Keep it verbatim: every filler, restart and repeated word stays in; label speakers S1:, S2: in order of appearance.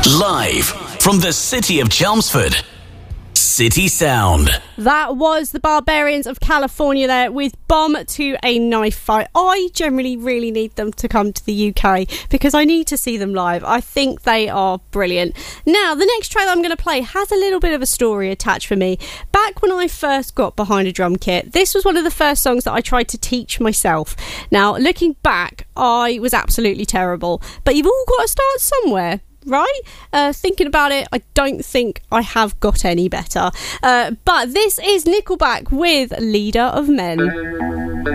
S1: Live from the city of Chelmsford, City Sound.
S2: That was the Barbarians of California there with Bomb to a Knife Fight. I generally really need them to come to the U K because I need to see them live. I think they are brilliant. Now, the next track I'm going to play has a little bit of a story attached for me. Back when I first got behind a drum kit, this was one of the first songs that I tried to teach myself. Now, looking back, I was absolutely terrible. But you've all got to start somewhere. Right? Uh, thinking about it, I don't think I have got any better. Uh, but this is Nickelback with Leader of Men.